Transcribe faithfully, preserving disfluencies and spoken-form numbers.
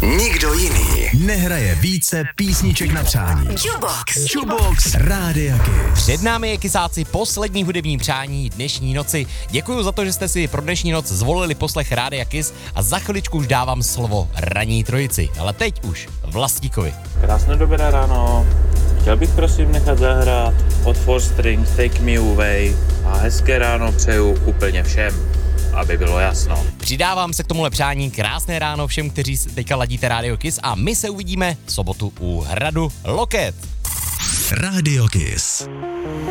Nikdo jiný nehraje více písniček na přání. Jukebox. Jukebox Rádia Kiss. Před námi je Kisáci poslední hudební přání dnešní noci. Děkuji za to, že jste si pro dnešní noc zvolili poslech Rádia Kiss a za chviličku už dávám slovo ranní trojici. Ale teď už Vlastíkovi. Krásné dobré ráno. Chtěl bych prosím nechat zahrát od Four Strings Take Me Away a hezké ráno přeju úplně všem, aby bylo jasno. Přidávám se k tomuhle přání. Krásné ráno všem, kteří teďka ladíte Rádio Kiss a my se uvidíme v sobotu u Hradu Loket. Rádio Kiss.